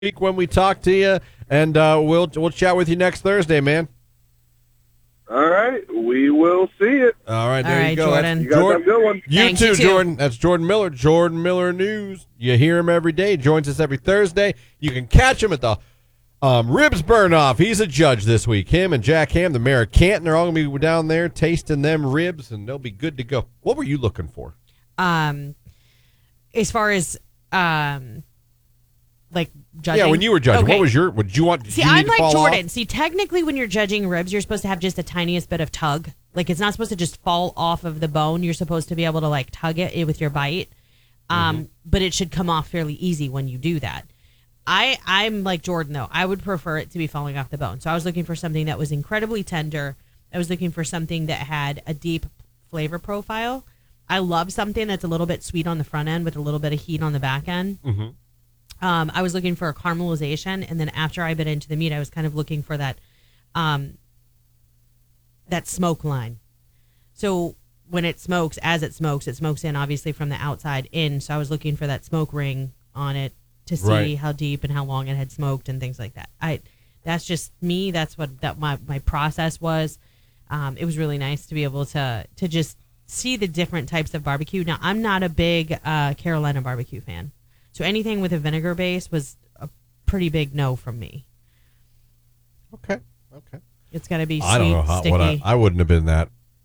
week when we talk to you, and we'll chat with you next Thursday, man. All right, we will see it. All right, there you go. Jordan. You guys have a good one. You too, Jordan. That's Jordan Miller. Jordan Miller News. You hear him every day. He joins us every Thursday. You can catch him at the Ribs Burn Off. He's a judge this week. Him and Jack Ham, the mayor of Canton, they're all going to be down there tasting them ribs, and they'll be good to go. What were you looking for? As far as like judging. Yeah, when you were judging, okay. what was your? Would you want? See, I'm like Jordan. See, technically, when you're judging ribs, you're supposed to have just the tiniest bit of tug. Like, it's not supposed to just fall off of the bone. You're supposed to be able to like tug it with your bite. But it should come off fairly easy when you do that. I'm like Jordan though. I would prefer it to be falling off the bone. So I was looking for something that was incredibly tender. I was looking for something that had a deep flavor profile. I love something that's a little bit sweet on the front end with a little bit of heat on the back end. I was looking for a caramelization, and then after I bit into the meat, I was kind of looking for that that smoke line. So when it smokes, it smokes in obviously from the outside in. So I was looking for that smoke ring on it to see how deep and how long it had smoked and things like that. That's just me. That's what my process was. It was really nice to be able to just see the different types of barbecue. Now, I'm not a big Carolina barbecue fan. So anything with a vinegar base was a pretty big no from me. Okay. It's got to be sweet, I don't know sticky. I wouldn't have been that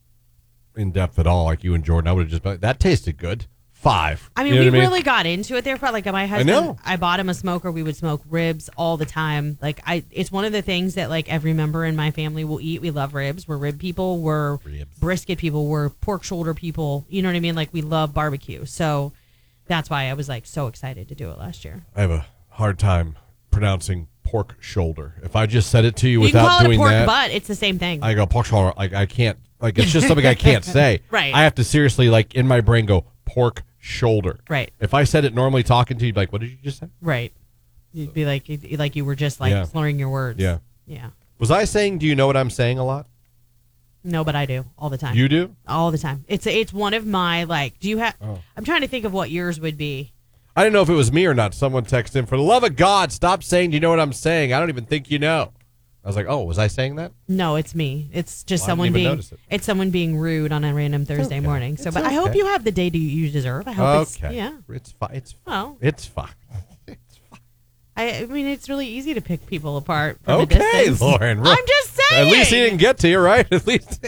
in depth at all like you and Jordan. I would have just been, that tasted good. 5. I mean, you know we really got into it there. Like my husband, I know. I bought him a smoker. We would smoke ribs all the time. Like it's one of the things that like every member in my family will eat. We love ribs. We're rib people. We're brisket people. We're pork shoulder people. You know what I mean? Like we love barbecue. So that's why I was like so excited to do it last year. I have a hard time pronouncing pork shoulder. If I just said it to you without can call doing it a pork that, butt. It's the same thing. I go pork shoulder. Like I can't. Like it's just something I can't say. Right. I have to seriously like in my brain go pork shoulder. Right. If I said it normally talking to you, like, what did you just say? Right. You'd be like you were just like slurring your words. Yeah. Yeah. Was I saying? Do you know what I'm saying a lot? No, but I do all the time. You do? All the time. It's one of my like. Do you have? Oh. I'm trying to think of what yours would be. I didn't know if it was me or not. Someone texted in, for the love of God, stop saying, do you know what I'm saying? I don't even think you know. I was like, oh, was I saying that? No, it's me. It's just someone being. It's someone being rude on a random Thursday morning. So, I hope you have the day you deserve. I hope it's yeah. It's fine. It's fine. Well, it's fine. It's fine. I mean, it's really easy to pick people apart. From Okay, a distance. Lauren. I'm just saying. At least he didn't get to you, right? At least.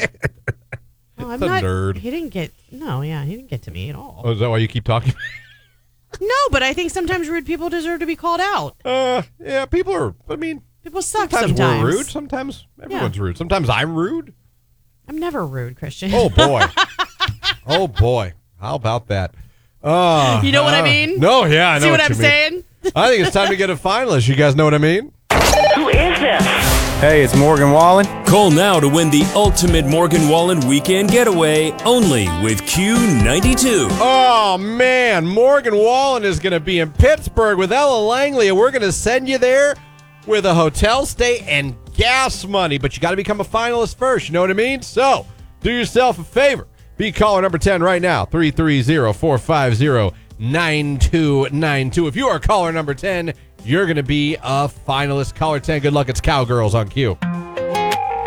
Oh, I'm a not. nerd. He didn't get. No, yeah, he didn't get to me at all. Oh, is that why you keep talking? No, but I think sometimes rude people deserve to be called out. Yeah, people are. I mean, people suck sometimes. We're rude. Sometimes everyone's rude. Sometimes I'm rude. I'm never rude, Christian. Oh boy. Oh boy. How about that? You know what I mean? No, yeah, I know. See what you I'm mean. saying? I think it's time to get a finalist. You guys know what I mean? Who is this? Hey, it's Morgan Wallen. Call now to win the ultimate Morgan Wallen weekend getaway only with Q92. Oh, man. Morgan Wallen is going to be in Pittsburgh with Ella Langley, and we're going to send you there with a hotel stay and gas money. But you got to become a finalist first. You know what I mean? So do yourself a favor. Be caller number 10 right now, 330-450-9292. If you are caller number 10, you're going to be a finalist. Caller 10, good luck. It's Cowgirls on Q.